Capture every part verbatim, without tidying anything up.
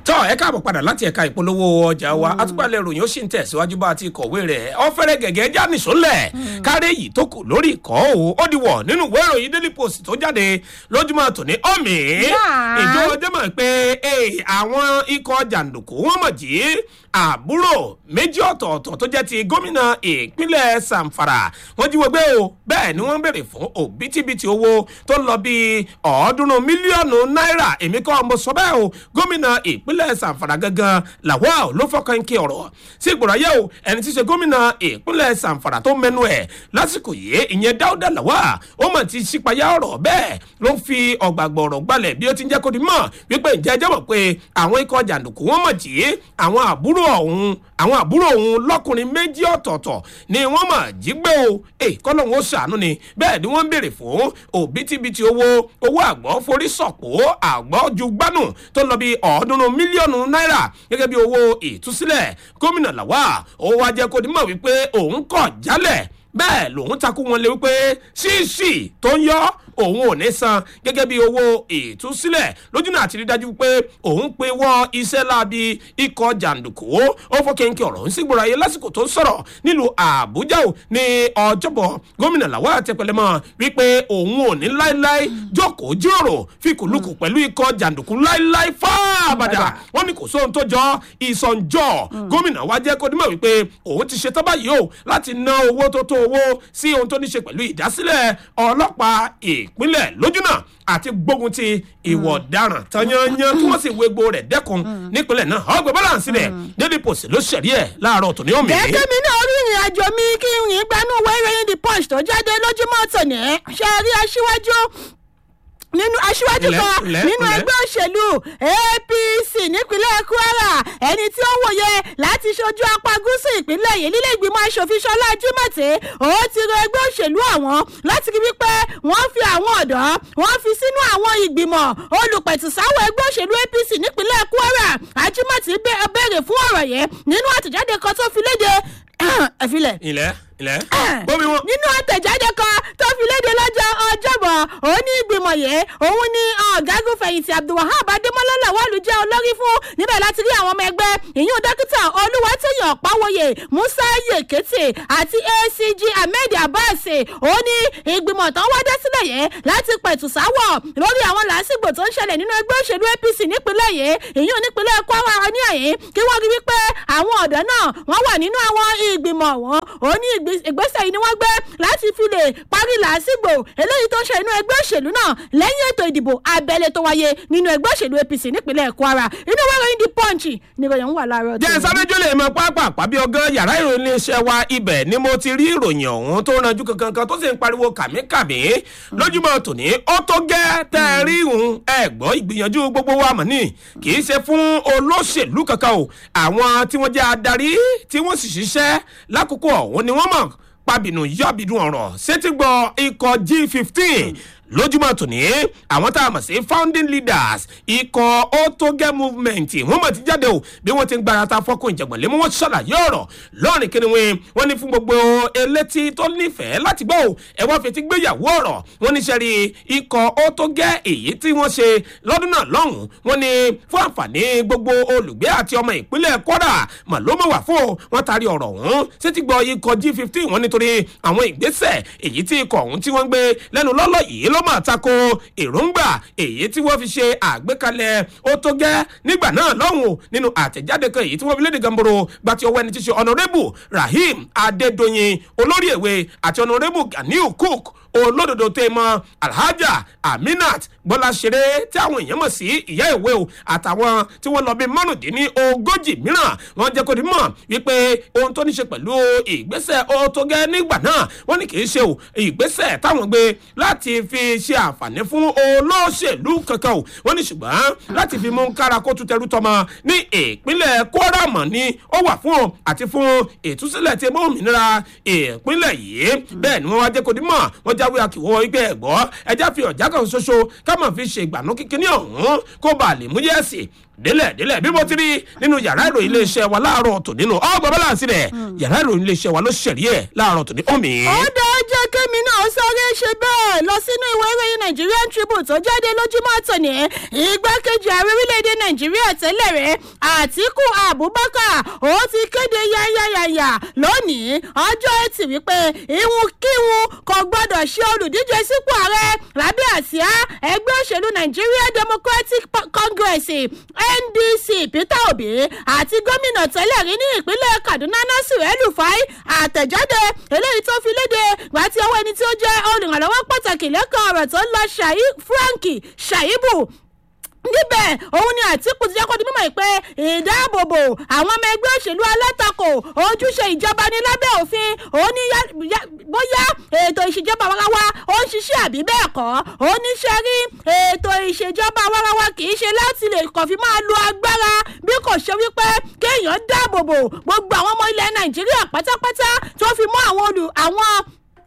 tọ́ ẹ káàbọ̀ padà láti ẹ̀ka ìpolówó ọjà wa àtúpalẹ̀ ìròyìn ó sì ń tẹ̀síwájú bá a ti kọ̀wé rẹ̀ ọ̀fẹ́rẹ́ gẹ̀gẹ́ já nìṣólẹ̀ kárẹ́ yìí tó kù lórí ìkọ́ o ó di wọ̀ nínú ìwé ìròyìn Daily Post tó jáde lójúmọ́ tòní ọ̀mì ìjọ ọjọ́ mọ̀ pé àwọn ikọ̀ jàǹdùkú wọ́n mọ̀ jí àbúrò méjì ọ̀tọ̀ọ̀tọ̀ tó jẹ́ ti gómìnà ìpínlẹ̀ Zamfara wọ́n jí wọ́n gbé o bẹ́ẹ̀ ni wọ́n ń béèrè fún òbítíbitì owó tó ń lọ bíi ọ̀ọ́dúnrún mílíọ̀nù náírà èmi kọ́ mo sọ bẹ́ẹ̀ o gómìnà ìpínlẹ̀ Zamfara gangan Lawal ló fọkàn kí ọ̀rọ̀ sí ìgbòrò ayé o ẹni tí í ṣe gómìnà ìpínlẹ̀ Zamfara tó mẹ́nu ẹ̀ lásìkò yìí ìyẹn Dáúdà Lawal ó mọ̀ ti ṣípayá ọ̀rọ̀ bẹ́ẹ̀ ló ń fi ọ̀gbàgbọ̀rọ̀ gbalẹ̀ bí ó ti ń jẹ́ kó di mọ̀ wípé ìjẹ́ ẹjẹ́ mọ̀ pé àwọn ikọ̀ jàǹdùkú wọ́n mọ̀ jí àwọn àbúrò ọ̀hún àwọn àbúrò òun lọ́kùnrin méjì ọ̀tọ̀ọ̀tọ̀ ni wọ́n mọ̀ jí gbé o ẹ kọ́lọ́hún ó ṣàánú ni bẹ́ẹ̀ ni wọ́n ń béèrè fún òbítíbitì owó owó àgbọ̀ forí sọ̀pọ̀ àgbọ̀ ju gbánù tó lọ bí ọ̀ọ́dúnrún mílíọ̀nù náírà gẹ́gẹ́ bí owó ìtúsílẹ̀ gómìnà Lawal ó wá jẹ́ kó di mọ̀ wípé òun kọ̀ jálẹ̀ bẹ́ẹ̀ lòun takú wọn lé wípé ṣíṣì tó ń yọ òun ò ní san gẹ́gẹ́ bí owó ìtúsílẹ̀ lójúnà àti rí dájú pé òun pe wọ́ iṣẹ́ láabi ikọ̀ jàǹdùkú ó fọ́kẹ́ńkì ọ̀rọ̀ ń sígbòrò ayé lásìkò tó ń sọ̀rọ̀ nílùú Àbújá ò ní ọjọ́bọ̀ gómìnà Lawal tẹpẹlẹmọ wípé òun ò ní láéláé jókòó jíròrò fìkùlùkù pẹ̀lú ikọ̀ jàǹdùkú láéláé fáabàdà wọ́n ní kò sóhun tó jọ ìsọ̀njọ́ gómìnà wa jẹ́ kó dímọ̀ wípé òun ti ṣetán báyìí o láti ná owó tó tó owó sí ohun tó ní ṣe pẹ̀lú ìdásílẹ̀ ọlọ́pàá ìpínlẹ̀ lójúnà àti gbógun ti ìwọ̀ ọ̀daràn tanyanyan tí wọ́n sì wégbó rẹ̀ dẹ́kun nípínlẹ̀ náà ọgbẹ́ balance rẹ̀ Daily Post ló ṣẹ̀rí ẹ̀ láàárọ̀ tòní omi. gẹ́gẹ́ mi náà rí ìrìn àjò mi kí n rìn gbanú wẹ́rẹ́yìn The Punch tó jáde lójúmọ́ tòní ṣe rí aṣíwájú nínú aṣíwájú kan nínú ẹgbẹ́ òṣèlú A P C nípínlẹ̀ Kwara ẹni tí ó wòye láti ṣojú apá gúúsù ìpínlẹ̀ yìí nílé ìgbìmọ̀ aṣòfin Ṣọlá Jímọ̀tì ó ti rọ ẹgbẹ́ òṣèlú àwọn láti rí wípé wọ́n fi àwọn ọ̀dọ́ wọ́n fi sínú àwọn ìgbìmọ̀ olùpẹ̀tùsáwọ̀ ẹgbẹ́ òṣèlú A P C nípínlẹ̀ Kwara Ajímọ̀tì béèrè fún ọ̀rọ̀ yẹn nínú àtẹ̀jáde kan tó fi léde ẹ̀fílẹ̀. ilẹ̀ ilẹ̀ bómi wọn. nínú àtẹ̀jáde kan tó fi léde lọ́jọ́ ọjọ́bọ̀ òun ní ìgbìmọ̀ yẹn òun ní ọ̀gágun fẹ̀yìntì Abdulwahab Adémọ́lá Lawal jẹ́ olórí fún níbẹ̀ láti rí àwọn ọmọ ẹgbẹ́ ìyún dókítà Olúwatóyìn Ọ̀páwòye Musa Yekete àti A C G Ahmed Abbas òun ní ìgbìmọ̀ tó ń wá dé sílẹ̀ yẹn láti pẹ̀tù sáwọ̀ lórí àwọn làásìgbò tó ń ṣẹlẹ̀ nínú ẹgbẹ́ òṣèlú A P C nípínlẹ̀ yìí ìyún nípínlẹ̀ Kwara ní àyè kí wọ́n rí wípé àwọn ọ̀dọ́ náà wọ́n wà nínú àwọn ìgbìmọ̀ wọn òun ní ìgbésẹ̀ yìí ni wọ́n gbé láti fi lè parí làásìgbò eléyìí tó ń ṣe inú ẹgbẹ́ òṣèlú náà lẹ́yìn ètò ìdìbò abẹ́lé tó wáyé nínú ẹgbẹ́ òṣèlú A P C nípínlẹ̀ Kwara inú wẹ́rẹ́ The Punch ni ìròyìn wà láàárọ̀. jẹ́ sábẹ́jọ́ lè mọ pápá pàbí ọgán yàrá ìròyìn iléeṣẹ́ wa ibẹ̀ ni mo ti rí ìròyìn ọ̀hún tó ranjú kankan kan tó sì ń pariwo kàmíkàmí lójúmọ́ tòní ó tó gẹ́ tẹ́ ẹ rí ìhun ẹ̀gbọ́ ìgbìyànjú gbogbo wa mọ̀ ní kì í ṣe fún olóṣèlú kankan o àwọn tí wọ́n jẹ́ adarí tí wọ́n sì ṣiṣẹ́ lákòókò ọ̀hún ni wọ́n mọ̀ pàbínú yọ̀bìdún ọ̀rọ̀ sétígbọ̀ ikọ̀ G fifteen lójúmọ́ tòní àwọn tá a mọ̀ sí founding leaders ikọ̀ Otoge movement wọ́n mọ̀ ti jáde o bí wọ́n ti ń gbarata fọ́kùn ìjàngbọ̀n lé mú wọ́n ṣàlàyé ọ̀rọ̀ lọ́rìn kí ni wọ́n ní fún gbogbo elétí tó nífẹ̀ẹ́ láti gbọ́ o ẹ wá fi ti gbéyàwó ọ̀rọ̀ wọ́n ní sẹ́rí ikọ̀ Otoge èyí tí wọ́n ṣe lọ́dún náà lọ́hùn wọ́n ní fún àǹfààní gbogbo olùgbé àti ọmọ ìpínlẹ̀ Kwara mà ló mọ̀ wá fún o wọ́n taari ọ̀rọ̀ ọ̀hún sétí gbọ́ ikọ̀ G fifteen wọ́n nítorí àwọn ìgbésẹ̀ èyí tí ikọ̀ ọ̀hún tí wọ́n gbé lẹ́nu lọ́lọ́ yìí ló máa tako èròǹgbà èyí tí wọ́n fi ṣe àgbékalẹ̀ Otoge nígbà náà lọ́hùn nínú àtẹ̀jáde kan èyí tí wọ́n fi léde gamboro gba ti ọwọ́ ẹni tí ṣe Honourable Rahim Adédoyin olórí èwe àti Honourable Ganiu Cook olódodo tẹ mọ Alhaja Aminat Bọ́láṣeré tí àwọn èèyàn mọ̀ sí ìyá ìwé o àtàwọn tí wọ́n lọ bí márùndínní ogójì mìíràn wọ́n jẹ́ kó di mọ̀ wípé ohun tó ní ṣe pẹ̀lú ìgbésẹ̀ Otoge nígbà náà wọ́n ní kì í ṣe o ìgbésẹ̀ táwọn gbé láti fi ṣe àǹfààní fún olóṣèlú kankan o wọ́n ní ṣùgbọ́n láti fi mú kára kó tún tẹrú tọmọ ní ìpínlẹ̀ Kwara mọ̀ ni ó wà fún o àti fún ìtúsílẹ̀ tí mọ́ òmìnira ìpínlẹ̀ yìí bẹ́ẹ̀ ni wọ́n wá jẹ́ kó di mọ̀ wọ́n jáwé akíwọ́ wípé ẹ̀gbọ́ ẹja fi ọ̀já kan ṣoṣo ká mọ̀ fi ṣe ìgbànú kíkíní ọ̀hún kó bàa lè mú yẹ́sì délẹ̀ délẹ̀ bí mo ti rí nínú yàrá ìròyìn iléeṣẹ́ wa láàárọ̀ tò nínú ọgbà bọ́láǹsì rẹ̀ yàrá ìròyìn iléeṣẹ́ wa ló ṣẹ̀rí ẹ̀ láàárọ̀ tò ní omi. ó dá jẹ́ kí kémi náà sáré ṣe bẹ́ẹ̀ lọ sínú ìwé ìròyìn Nigerian Tribune tó jáde lójúmọ́ tòní. Igbákejì ààrẹ orílẹ̀-èdè Nàìjíríà tẹ́lẹ̀ rẹ̀ Àtíkù Abubakar ó ti kéde yáyáyáyà lónìí ọjọ́ Ẹtì wípé ìwùnkíwùn kò gbọ́dọ̀ ṣe olùdíje sípò ààrẹ lábẹ́ àsíá ẹgbẹ́ òṣèlú Nigeria Democratic Congress N D C Peter Obi àti gómìnà tẹ́lẹ̀ rí ní ìpínlẹ̀ Kaduna Nasir El-Rufai. Àtẹ̀jáde eléyìí tó fi léde gbà tí ọwọ́ ẹni tí ó jẹ́ olùrànlọ́wọ́ pàtàkì lẹ́kọ̀ọ́ ọ̀rọ̀ tó ń lọ Frank Shaibu níbẹ̀ òun ni Àtíkù ti jẹ́ kó di mímọ̀ pé ìdáàbòbò àwọn ọmọ ẹgbẹ́ òṣèlú alátakò ojúṣe ìjọba ní lábẹ́ òfin òun ní bóyá ètò ìṣèjọba àwarawa ó ń ṣiṣẹ́ àbí bẹ́ẹ̀ kọ́ òun ní ṣe rí ètò ìṣèjọba àwarawa kì í ṣe láti lè kàn fi máa lo agbára bí kò ṣe wípé kéèyàn dáàbòbò gbogbo àwọn ọmọ ilẹ̀ Nàìjíríà pátápátá tó fi mọ́ àwọn olù àwọn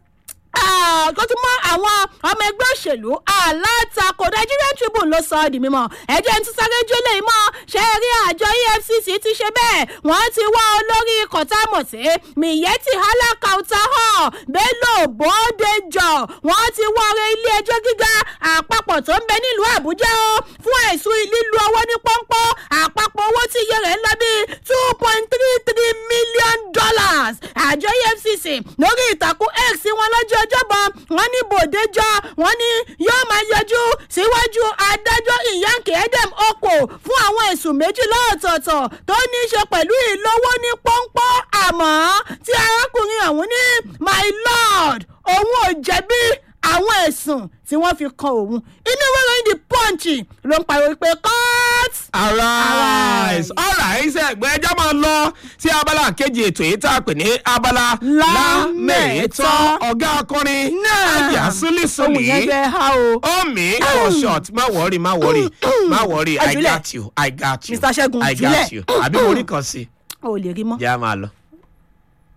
tó tún mọ́ àwọn ọmọ ẹgbẹ́ òṣèlú alátakò. Nigerian Tribune ló sọ ọ́ di mímọ́ ẹjẹ́ ń tún sáré jólè mọ́ ṣe rí àjọ E F C C ti ṣe bẹ́ẹ̀ wọ́n ti wá olórí kọ̀tàmọ̀sí Miyetti Allah Kautal Bello Bọ́dẹjọ wọ́n ti wá ọ̀rẹ́ ilé ẹjọ́ gíga àpapọ̀ tó ń bẹ nílùú Àbújá o fún ẹ̀sùn lílu owó ní pọ́npọ́ àpapọ̀ owó tí iye rẹ̀ ń lọ bí two point three three million dollars. Àjọ E F C C lórí ìtàkùn X wọn lọ́jọ́ ọjọ́bọ̀ wọ́n ní Bọ́dẹjọ wọ́n ní yóò máa yọjú síwájú adájọ́ Ìyáǹkè Edem Oko fún àwọn ẹ̀sùn méjìlá ọ̀tọ̀ọ̀tọ̀ tó ní í ṣe pẹ̀lú ìlówó ní pọ́npọ́ àmọ́ tí arákùnrin ọ̀hún ní my lord òun ò jẹ̀bi àwọn ẹ̀sùn tí wọ́n fi kan òun. Inú ìwé ìròyìn The Punch ló ń pariwo pé court. arise alright ẹgbẹ́ ẹjọ́ máa lọ sí abala kejì ètò yìí tá a pè ní abala lámẹ̀ẹ́tọ́ ọ̀gá akọrin ajá súlísúlí ohun yẹn bẹ́ẹ̀ há o. omi for short má wọrí má wọrí má wọrí I got you I got you Mister Ṣẹ́gun I got you àbí mo rí kan sí. o ò lè rí mọ́. jẹ́ a máa lọ.